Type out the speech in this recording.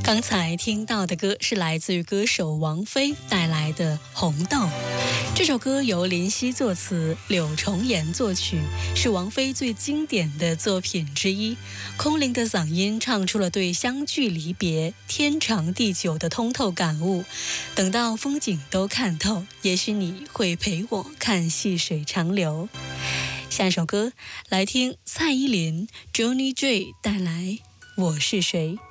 刚才听到的歌是来自于歌手王菲带来的《红豆》。这首歌由林夕作词，柳重言作曲，是王菲最经典的作品之一。空灵的嗓音唱出了对相聚离别、天长地久的通透感悟。等到风景都看透，也许你会陪我看细水长流。下一首歌来听蔡依林 Johnny J 带来《我是谁》。